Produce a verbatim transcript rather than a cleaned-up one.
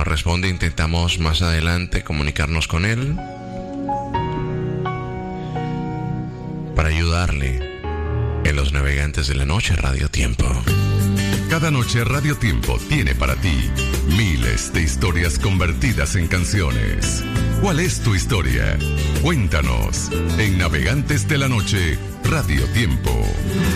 nos responde. Intentamos más adelante comunicarnos con él para ayudarle en Los Navegantes de la Noche, Radio Tiempo. Cada noche Radio Tiempo tiene para ti miles de historias convertidas en canciones. ¿Cuál es tu historia? Cuéntanos en Navegantes de la Noche, Radio Tiempo.